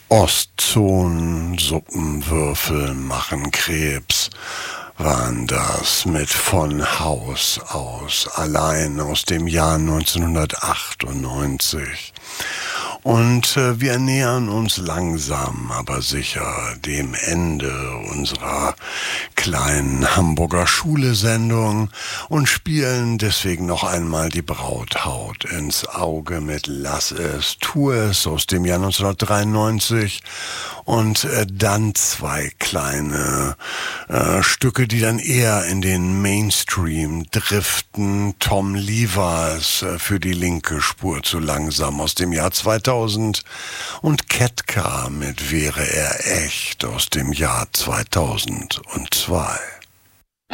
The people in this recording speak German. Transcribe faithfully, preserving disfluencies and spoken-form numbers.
Ostzonen, Suppenwürfel machen Krebs, waren das mit Von Haus aus, allein aus dem Jahr neunzehnhundertachtundneunzig. Und äh, wir nähern uns langsam, aber sicher dem Ende unserer kleinen Hamburger Schule-Sendung und spielen deswegen noch einmal die Brauthaut ins Auge mit Lass es, tu es aus dem Jahr neunzehnhundertdreiundneunzig und äh, dann zwei kleine äh, Stücke, die dann eher in den Mainstream driften. Tom Levis äh, für die linke Spur zu langsam aus dem Jahr zweitausend und Ketka mit Wäre er echt aus dem Jahr zweitausendzwei.